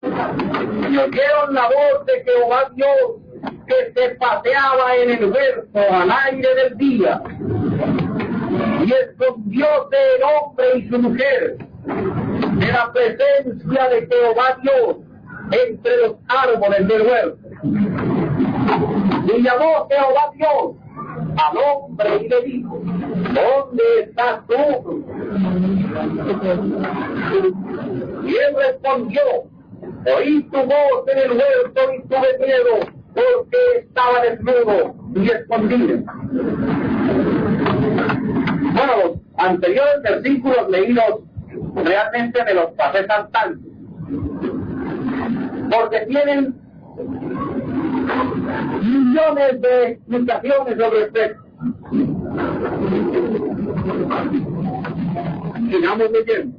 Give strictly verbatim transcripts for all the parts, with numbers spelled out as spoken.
Y oyeron la voz de Jehová Dios que se paseaba en el huerto al aire del día. Y escondióse el hombre y su mujer de la presencia de Jehová Dios entre los árboles del huerto. Y llamó Jehová Dios al hombre y le dijo: ¿dónde estás tú? Y él respondió: oí tu voz en el huerto y tuve miedo, porque estaba desnudo y escondido. Bueno, los anteriores versículos leídos realmente me los pasé saltando, porque tienen millones de explicaciones sobre esto. Sigamos leyendo.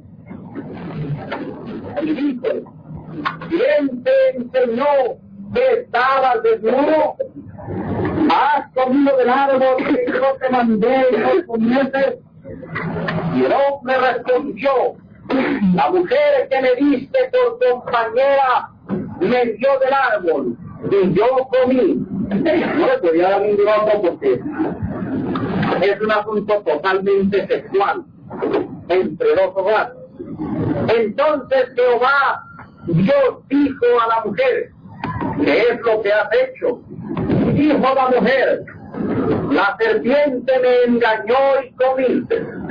Y dijo: ¿quién te enseñó que estabas desnudo? ¿Has comido del árbol que yo te mandé y no comieses? Y el hombre respondió: la mujer que me diste por compañera me dio del árbol y yo comí. No le podía dar ningún otro porque es un asunto totalmente sexual entre dos hogares. Entonces Jehová Dios dijo a la mujer: ¿qué es lo que has hecho? Dijo la mujer: la serpiente me engañó y comí.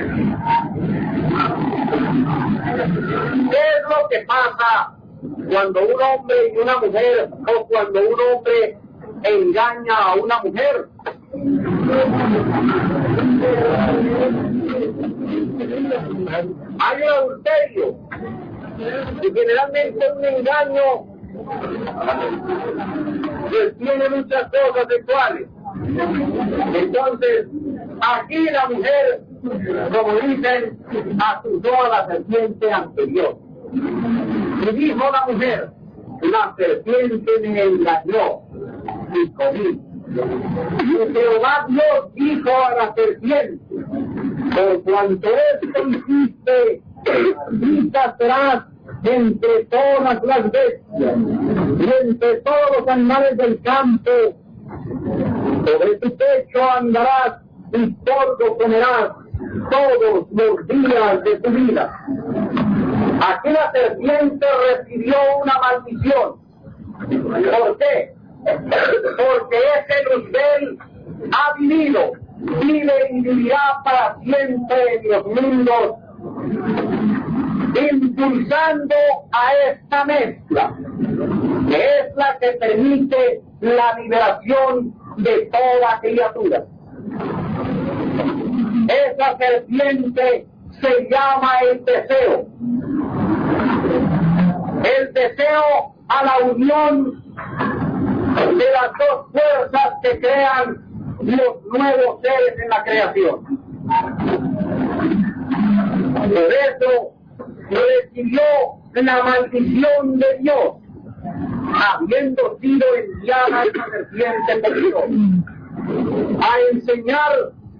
¿Qué es lo que pasa cuando un hombre y una mujer, o cuando un hombre engaña a una mujer? Hay un adulterio, y generalmente un engaño pues tiene muchas cosas sexuales. Entonces, aquí la mujer, como dicen, acusó a la serpiente anterior. Y dijo la mujer: la serpiente me engañó y comí. Y Jehová Dios dijo a la serpiente: por cuanto esto hiciste, maldita serás entre todas las bestias y entre todos los animales del campo. Sobre tu pecho andarás y polvo comerás todos los días de tu vida. Aquí la serpiente recibió una maldición. ¿Por qué? Porque ese Luzbel ha vivido, vive y vivirá para siempre en los mundos, impulsando a esta mezcla, que es la que permite la liberación de toda criatura. Esa serpiente se llama el deseo. El deseo a la unión de las dos fuerzas que crean los nuevos seres en la creación. Por eso recibió la maldición de Dios, habiendo sido enviada esa serpiente por Dios a enseñar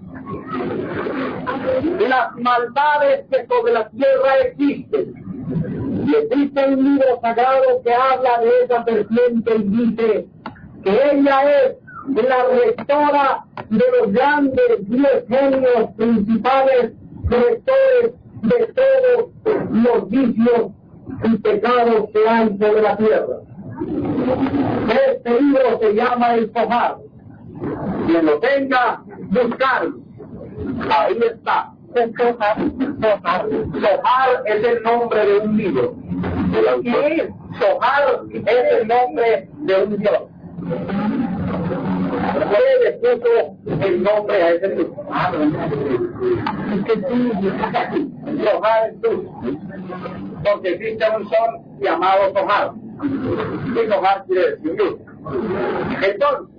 las maldades que sobre la tierra existen. Y existe un libro sagrado que habla de esa serpiente y dice que ella es la rectora de los grandes diez genios principales rectores de todos los vicios y pecados que hay sobre la tierra. Este libro se llama el Zohar. Quien lo tenga, buscarlo. Ahí está. Zohar. Zohar es el nombre de un libro. ¿Qué es? Zohar es el nombre de un Dios. ¿Cuál le puso el nombre a ese libro? Zohar es tú. Porque existe un son llamado Zohar. Y Zohar quiere decir luz. Entonces,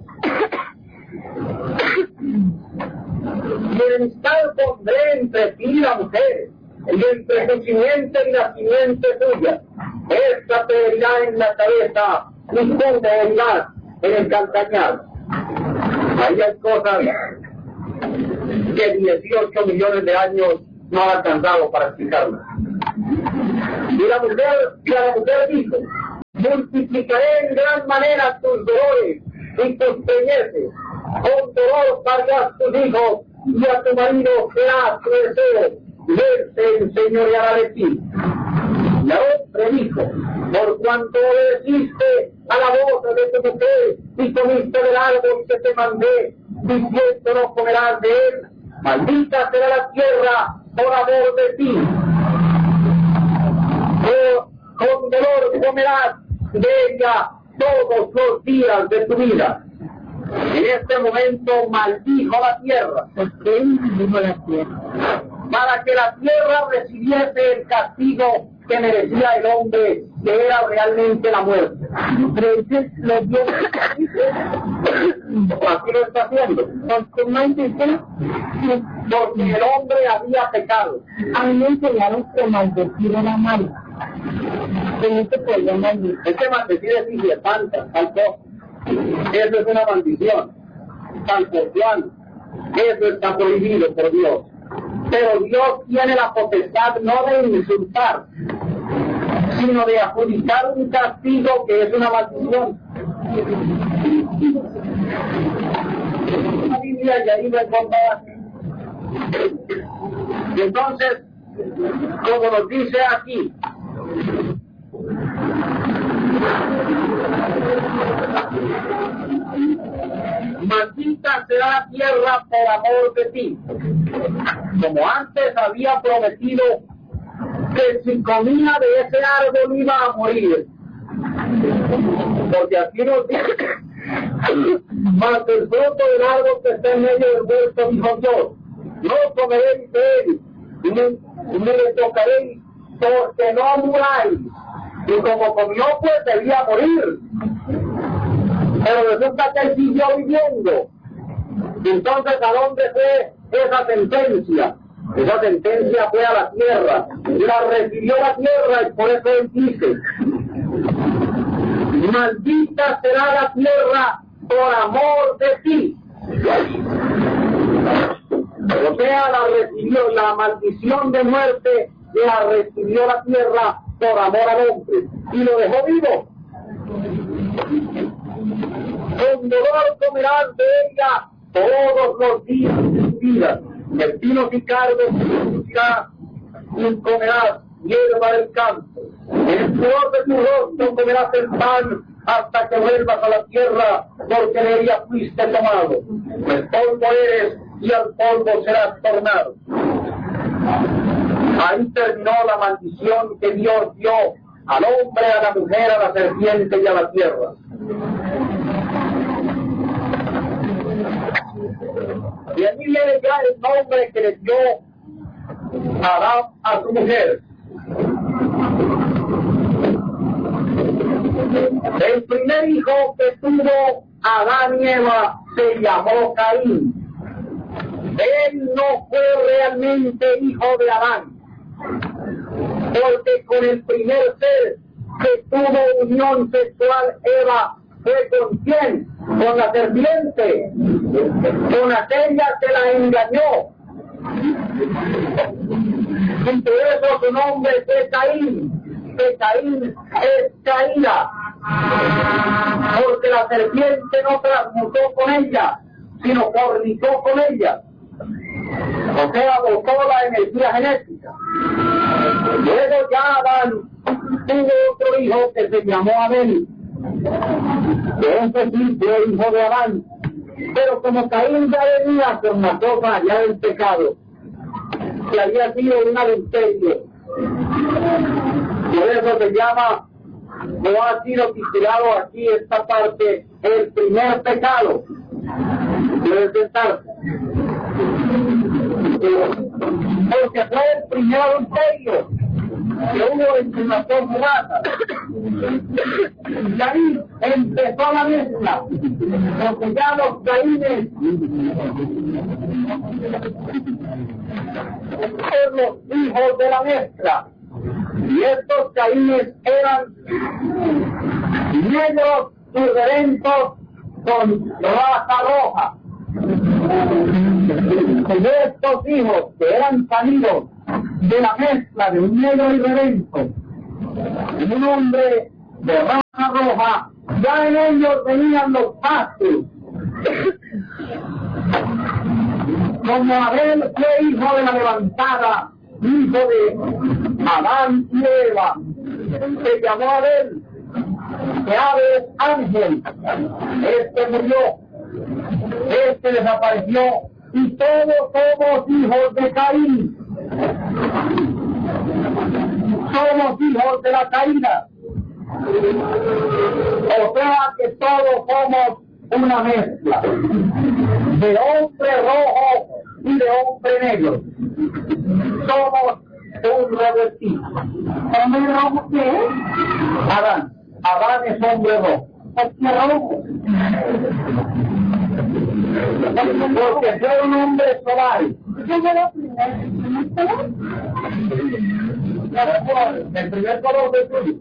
y enemistad pondré entre ti y la mujer, y entre tu simiente y la simiente tuya. Esta te herirá en la cabeza, y tú te herirás en el calcañar. Ahí hay cosas que dieciocho millones de años no han alcanzado para explicarlas. Y la mujer, y la mujer dijo: multiplicaré en gran manera tus dolores y tus peñeces. Con dolor parirás tus hijos, y a tu marido será tu deseo, y él se enseñoreará de ti. Y el hombre dijo: por cuanto obedeciste a la voz de tu mujer y comiste del árbol que te mandé, diciendo no comerás de él, maldita será la tierra por amor de ti. Por, con dolor comerás de ella todos los días de tu vida. En este momento maldijo la tierra. ¿Por qué maldijo la tierra? Para que la tierra recibiese el castigo que merecía el hombre, que era realmente la muerte. Pero ese lo dio. Así lo está haciendo. ¿Por qué maldicen? Porque el hombre había pecado. A mí me enseñaron que maldecir era malo. Que no se podía maldecir. Es que maldecir es inquietante, tal cosa. Eso es una maldición, tal por cual. Eso está prohibido por Dios. Pero Dios tiene la potestad no de insultar, sino de adjudicar un castigo que es una maldición. La Biblia ya iba a contar. Y entonces, como nos dice aquí, maldita será la tierra por amor de ti. Como antes había prometido que si comía de ese árbol iba a morir. Porque aquí nos dice: mas el fruto del árbol que está en medio del huerto, dijo Dios, no comeréis de él, y ni, ni le tocaréis, porque no muráis. Y como comió, pues debía morir. Pero resulta que él siguió viviendo. Y entonces, ¿a dónde fue esa sentencia? Esa sentencia fue a la tierra. La recibió la tierra, y por eso él dice: maldita será la tierra por amor de ti. O sea, la recibió, la maldición de muerte la recibió la tierra por amor al hombre, y lo dejó vivo. Con dolor comerás de ella todos los días de tu vida. Espinos y cardos producirás, y comerás hierba del campo. En el sudor de tu rostro comerás el pan hasta que vuelvas a la tierra, porque de ella fuiste tomado. Pues polvo eres, y al polvo serás tornado. Ahí terminó la maldición que Dios dio al hombre, a la mujer, a la serpiente y a la tierra. Y allí viene ya el nombre que le dio Adán a su mujer. El primer hijo que tuvo Adán y Eva se llamó Caín. Él no fue realmente hijo de Adán, porque con el primer ser que tuvo unión sexual Eva fue con quién, con la serpiente, con aquella que la engañó. Y por eso su nombre fue Caín, que Caín es caída, porque la serpiente no transmutó con ella, sino fornicó con ella. O sea, botó la energía genética. Luego ya Adán tuvo otro hijo que se llamó Abel, que ese sí fue hijo de Adán. Pero como Caín ya venía por la cosa ya del pecado, que había sido un adulterio, por eso se llama, o ha sido titulado aquí esta parte, el primer pecado. Debe sentarse. Porque fue el primer adulterio que hubo entre las dos razas. Y ahí empezó la mezcla, porque ya los caínes son los hijos de la mezcla. Y estos caínes eran negros turbulentos con raza roja. De estos hijos que eran salidos de la mezcla de un negro y redentor, un hombre de raza roja, ya en ellos venían los pactos. Como Abel fue hijo de la levantada, hijo de Adán y Eva, se llamó Abel, que Abel es ángel, este murió, este desapareció, y todos somos hijos de Caín, somos hijos de la caída, o sea que todos somos una mezcla de hombre rojo y de hombre negro. Somos un revertido. ¿Hombre rojo qué es? Adán. Adán es hombre rojo. ¿Por qué rojo? Porque fue un hombre solar. ¿Qué fue lo primero? El primer color de tuyo.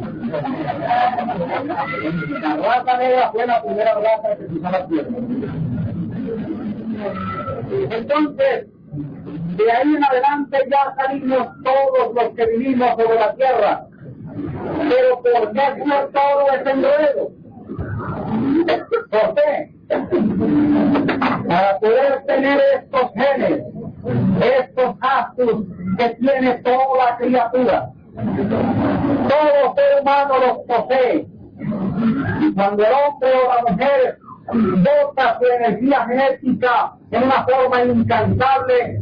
La raza negra fue la primera raza que pisó la tierra. Entonces, de ahí en adelante ya salimos todos los que vivimos sobre la tierra. Pero ¿por qué fue todo ese enredo? ¿Por qué? Para poder tener estos genes, estos actos que tiene toda criatura. Todo ser humano los posee. Cuando el hombre o la mujer dota su energía genética en una forma incansable,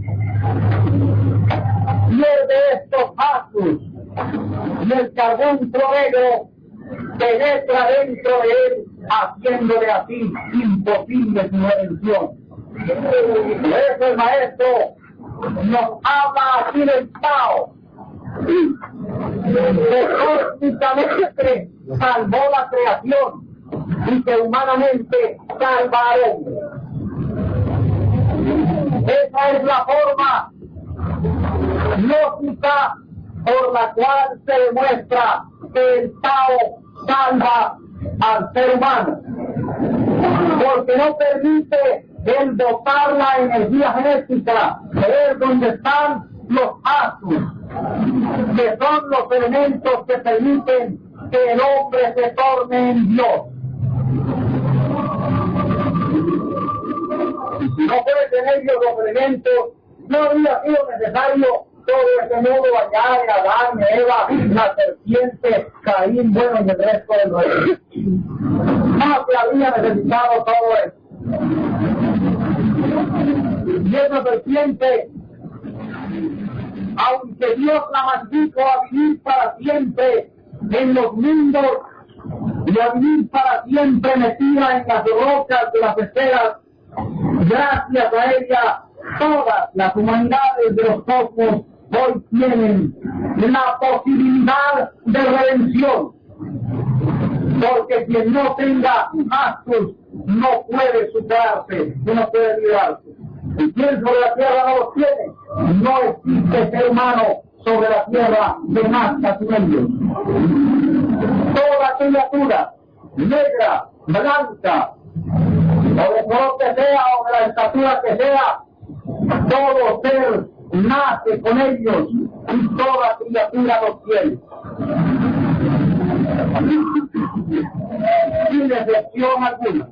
pierde estos actos y el carbón negro penetra dentro de él, haciéndole así imposible su redención. Por eso el maestro nos habla aquí del Tao, que cósmicamente salvó la creación y que humanamente salva al hombre. Esa es la forma lógica por la cual se demuestra que el Tao salva al ser humano, porque no permite el dotar la energía genética, ver dónde están los astros, que son los elementos que permiten que el hombre se torne en Dios. Y si no puede tener Dios los elementos, no habría sido necesario todo ese modo allá de Adán, Eva, la serpiente, Caín, bueno, y el resto del reino. No se había necesitado todo eso. Y esa serpiente, aunque Dios la maldijo a vivir para siempre en los mundos y a vivir para siempre metida en las rocas de las esferas, gracias a ella todas las humanidades de los cosmos hoy tienen la posibilidad de redención, porque quien no tenga actos no puede superarse, no puede librarse. Y quien sobre la tierra no los tiene, no existe ser humano sobre la tierra de nazca sin ellos. Toda criatura, negra, blanca, o de color que sea, o de la estatura que sea, todo ser nace con ellos y toda criatura los tiene. Sin excepción alguna.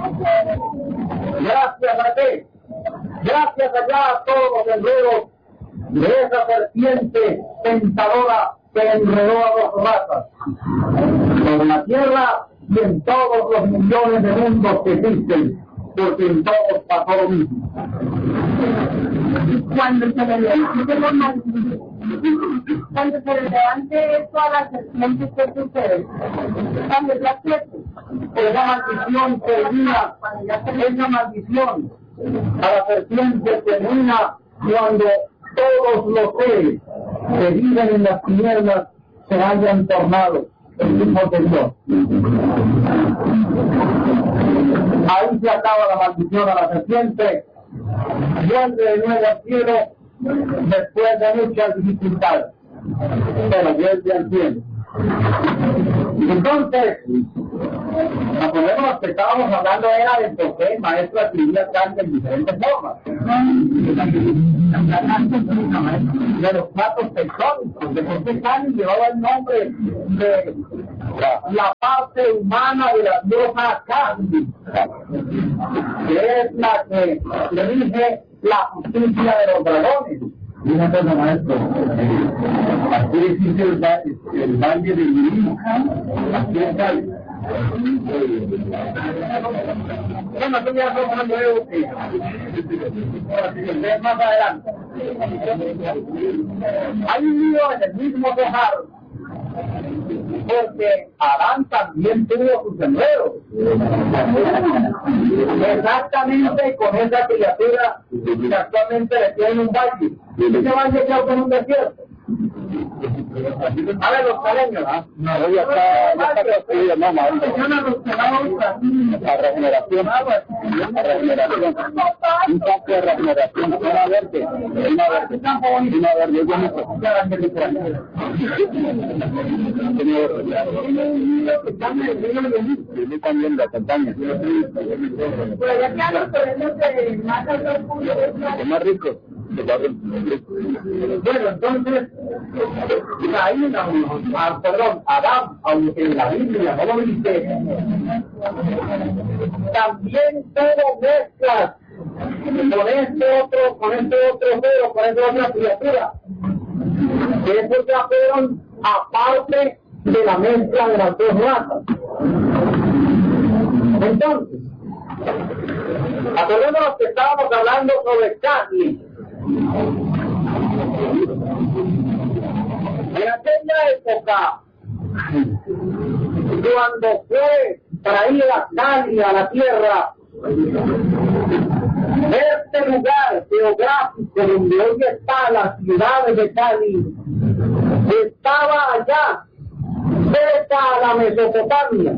Gracias a ti, gracias allá a todos los enredos de esa serpiente tentadora que enredó a dos razas sobre la tierra y en todos los millones de mundos que existen, porque en todos pasó lo mismo. Cuando se le levante, cuando se le levante esto a la serpiente, ¿qué sucede? Cuando ya siete, esa maldición termina, esa maldición a la serpiente termina cuando todos los seres que viven en las tinieblas se hayan tornado en hijos de Dios. Ahí se acaba la maldición a la serpiente, vuelve de nuevo al cielo después de muchas dificultades, pero vuelve al cielo. Entonces, Acordémonos que estábamos hablando era de por qué el maestro adquiría carne en diferentes formas. De los platos tectónicos, de por qué Cali llevaba el nombre de la parte humana de la diosa Cali, que es la que rige la justicia de los dragones. Y una cosa, maestro, aquí existe el, el valle de Irimo, aquí en Cali. Bueno, tú ya estás hablando de usted. Ustedes más adelante. Hay un lío en el mismo Dejar, porque Adán también tuvo sus enredos. Exactamente con esa criatura que actualmente le tiene un valle. Ese valle quedó con un desierto. A ver, los caleños, ¿ah? No, ya está, ya está construido, no, madre. La regeneración, la regeneración, un campo de regeneración, una verde, una verde, una verde, yo no sé. Yo también la campaña. Es más rico. Bueno, entonces, Caín, ah, perdón, Adán, aunque en la Biblia no lo dice, también tuvo mezclas con este otro, con este otro feo, con esta otra criatura. Que esos ya fueron aparte de la mezcla de las dos razas. Entonces, acordémonos que estábamos hablando sobre Cali. En aquella época, cuando fue traída Cali a la tierra, este lugar geográfico donde hoy está la ciudad de Cali, estaba allá, cerca a la Mesopotamia.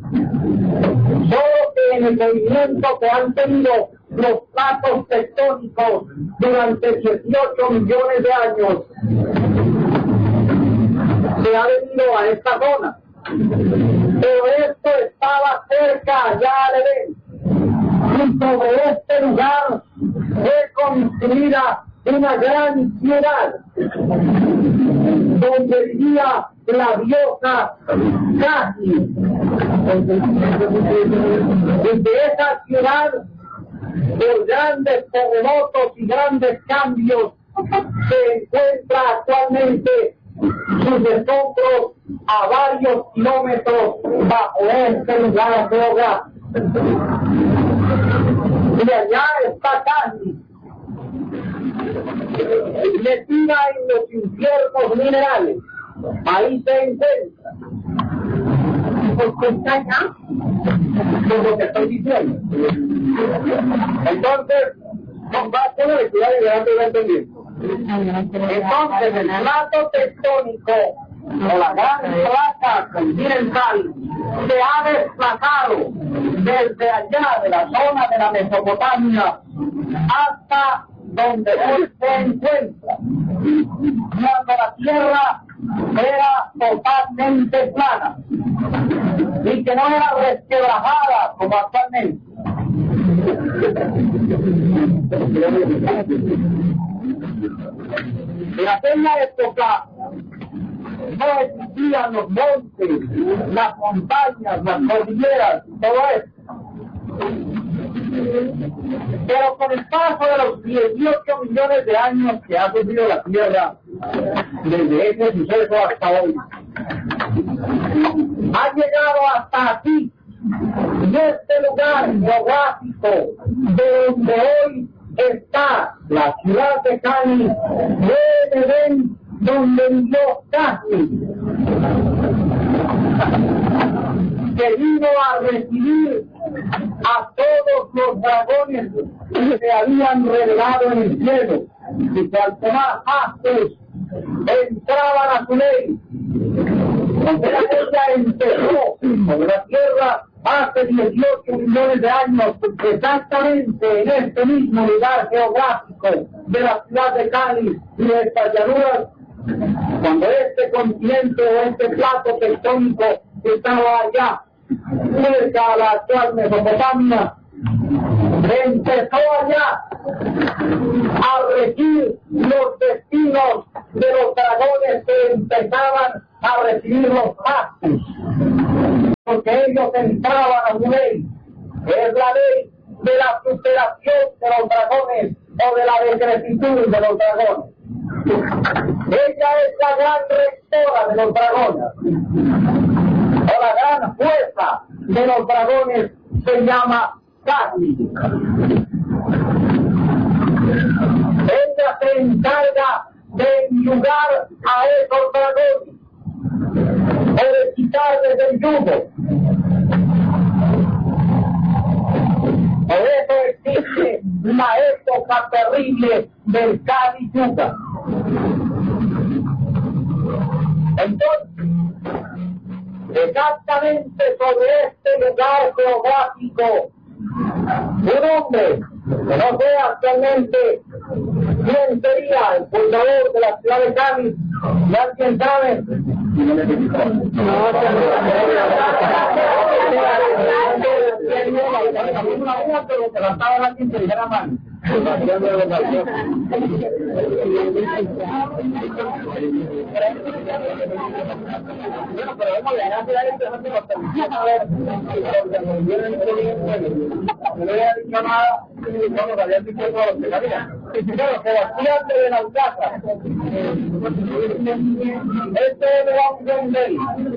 Solo que en el movimiento que han tenido los platos tectónicos durante dieciocho millones de años, se ha venido a esta zona. Pero esto estaba cerca allá al Edén. Y sobre este lugar fue construida una gran ciudad donde vivía la diosa Casi. Desde esa ciudad, por grandes terremotos y grandes cambios, se encuentra actualmente sus escombros a varios kilómetros bajo este lugar geográfico. Y allá está Cali, metida en los infiernos minerales. Ahí se encuentra. ¿Por qué está allá? Por lo que estoy diciendo. Entonces, con base en la lectura de grande lo entendimiento. Entonces, el plato tectónico o la gran placa continental se ha desplazado desde allá de la zona de la Mesopotamia hasta donde hoy se encuentra, cuando la tierra era totalmente plana y que no era resquebrajada como actualmente. En aquella época no existían los montes, las montañas, las cordilleras, todo eso. Pero con el paso de los dieciocho millones de años que ha sufrido la Tierra, desde ese suceso hasta hoy, ha llegado hasta aquí, en este lugar geográfico, de donde hoy está la ciudad de Cali, de Edén, donde vivió Casi, que vino a recibir a todos los dragones que se habían revelado en el cielo, y que al tomar actos entraban a su ley. Cuando ella empezó sobre la tierra hace dieciocho millones de años, exactamente en este mismo lugar geográfico de la ciudad de Cali y de estas llanuras, cuando este continente o este plato tectónico estaba allá cerca a la actual Mesopotamia, empezó allá a regir los destinos de los dragones que empezaban a recibir los Pactus, porque ellos entraban a una ley, que es la ley de la superación de los dragones o de la decrepitud de los dragones. Ella es la gran rectora de los dragones, o la gran fuerza de los dragones, se llama Kali. Ella se encarga de enyugar a esos dragones, o de quitarles el yugo. Por eso existe la época terrible del Kali Yuga. Entonces, exactamente sobre este lugar geográfico, un hombre, que no sé actualmente quién sería el fundador de la ciudad de Cali, ¿y alguien sabe? Pero que levantaba la quinta y era mano. Bueno, pero vamos a ver, a ver, interesante los temas. A ver, no le había dicho nada, no nos habían dicho todo lo que sabía. Bueno, Sebastián de Benalcázar. Este era un vendel.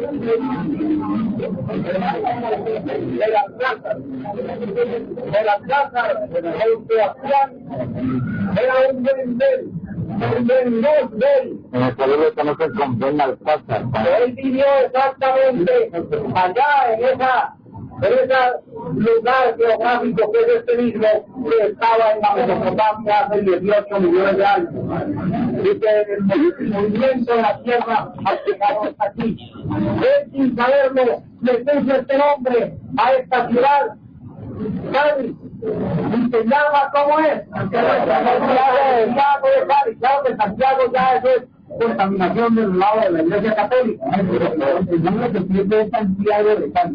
Benalcázar. Benalcázar, el Sebastián, era un vendel. Un vendel del. En el Perú lo conocen con Benalcázar. Él vivió exactamente allá en esa en ese lugar geográfico que es este mismo, que estaba en la Mesopotamia hace dieciocho millones de años, y que el movimiento de la tierra ha llegado hasta aquí. Él, sin saberlo, le puso este nombre a esta ciudad, Cali, y se llama, ¿cómo es? Santiago de Cali. Claro que Santiago ya eso es contaminación del lado de la Iglesia Católica. El nombre que tiene es Santiago de Cali.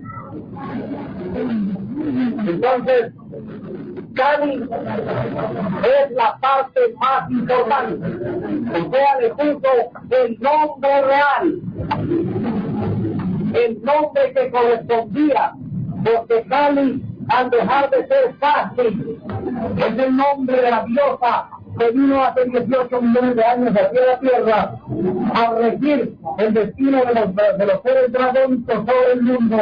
Entonces, Cali es la parte más importante, o sea, le puso el nombre real, el nombre que correspondía, porque Cali, al dejar de ser Cali, es el nombre de la diosa que vino hace dieciocho millones de años aquí a la tierra a regir el destino de los, de los seres dragónicos sobre el mundo.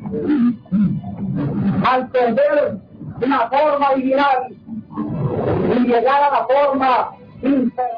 Al perder una forma divinal y llegar a la forma inter